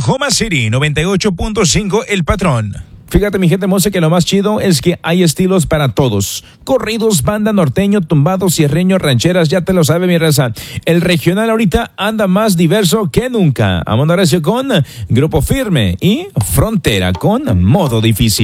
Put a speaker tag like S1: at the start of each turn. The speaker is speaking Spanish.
S1: Oklahoma City, 98.5 El Patrón.
S2: Fíjate, mi gente hermosa, que lo más chido es que hay estilos para todos. Corridos, banda, norteño, tumbado, cierreño, rancheras, ya te lo sabe mi raza. El regional ahorita anda más diverso que nunca. Vámonos con Grupo Firme y Frontera con Modo Difícil.